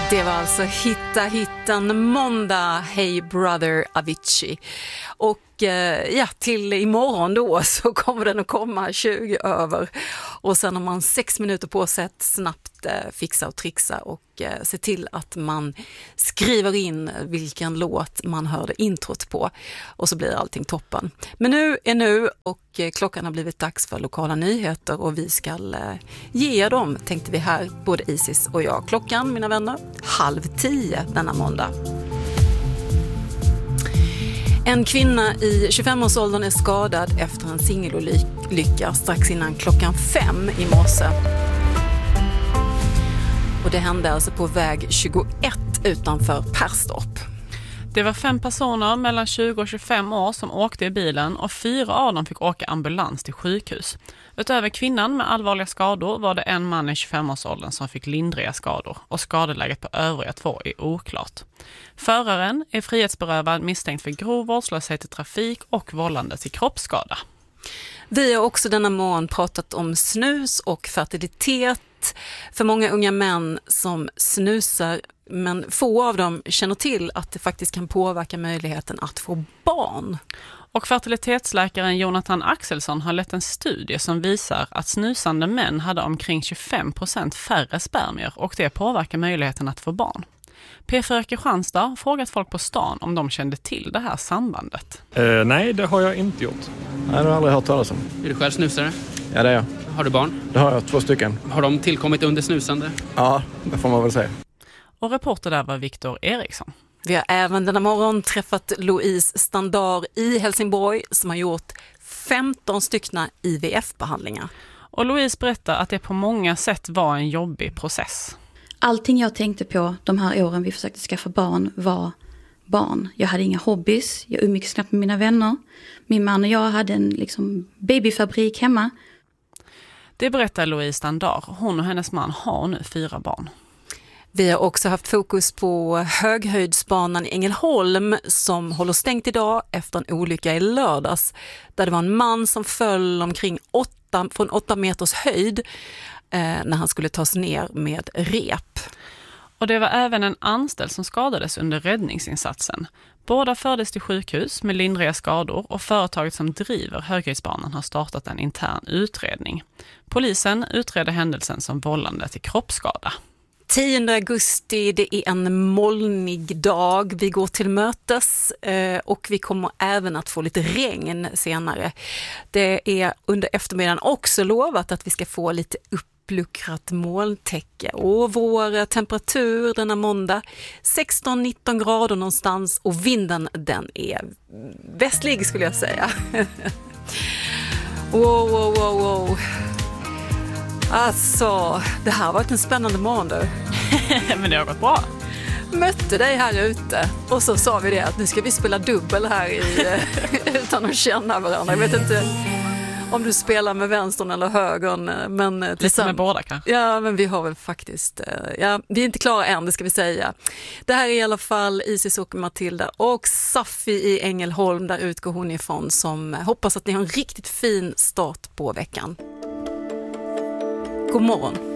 Det var alltså Hittan måndag, Hey Brother Avicii. Och till imorgon då så kommer den att komma 20 över. Och sen har man 6 minuter på sig att snabbt fixa och trixa och se till att man skriver in vilken låt man hörde introt på. Och så blir allting toppen. Men nu är nu och klockan har blivit dags för lokala nyheter och vi ska ge dem, tänkte vi här, både Isis och jag. Klockan, mina vänner, 9:30 denna måndag. En kvinna i 25-årsåldern är skadad efter en singelolycka strax innan klockan 5 i morse. Och det hände alltså på väg 21 utanför Perstorp. Det var 5 personer mellan 20 och 25 år som åkte i bilen och 4 av dem fick åka ambulans till sjukhus. Utöver kvinnan med allvarliga skador var det en man i 25-årsåldern som fick lindriga skador och skadeläget på övriga 2 är oklart. Föraren är frihetsberövad misstänkt för grov vårdslöshet i trafik och vållande till kroppsskada. Vi har också denna morgon pratat om snus och fertilitet. För många unga män som snusar, men få av dem känner till att det faktiskt kan påverka möjligheten att få barn. Och fertilitetsläkaren Jonathan Axelsson har lett en studie som visar att snusande män hade omkring 25% färre spermier och det påverkar möjligheten att få barn. P4 Kristianstad har frågat folk på stan om de kände till det här sambandet. Nej, det har jag inte gjort. Nej, det har jag aldrig hört talas om. Är du själv snusare? Ja, det är jag. Har du barn? Det har jag, 2 stycken. Har de tillkommit under snusande? Ja, det får man väl säga. Och reporter där var Viktor Eriksson. Vi har även denna morgon träffat Louise Standard i Helsingborg som har gjort 15 styckna IVF-behandlingar. Och Louise berättar att det på många sätt var en jobbig process. Allting jag tänkte på de här åren vi försökte skaffa barn var barn. Jag hade inga hobbys, jag umgicks knappt med mina vänner. Min man och jag hade en babyfabrik hemma. Det berättar Louise Standard. Hon och hennes man har nu 4 barn. Vi har också haft fokus på höghöjdsbanan i Ängelholm som håller stängt idag efter en olycka i lördags. Där det var en man som föll omkring 8 meters höjd när han skulle tas ner med rep. Och det var även en anställd som skadades under räddningsinsatsen. Båda fördes till sjukhus med lindriga skador och företaget som driver höghöjdsbanan har startat en intern utredning. Polisen utreder händelsen som vållande till kroppsskada. 10 augusti, det är en molnig dag. Vi går till mötes och vi kommer även att få lite regn senare. Det är under eftermiddagen också lovat att vi ska få lite uppluckrat molntäcke och vår temperatur denna måndag 16-19 grader någonstans och vinden den är västlig skulle jag säga. Wow. Alltså, det här har varit en spännande morgon du. Men det har gått bra. Mötte dig här ute och så sa vi det att nu ska vi spela dubbel här utan att känna varandra. Jag vet inte om du spelar med vänstern eller högern. Men lite med båda kanske. Ja, men vi har väl faktiskt... vi är inte klara än, det ska vi säga. Det här är i alla fall Isis och Matilda och Safi i Ängelholm. Där utgår hon ifrån som hoppas att ni har en riktigt fin start på veckan. God morgon.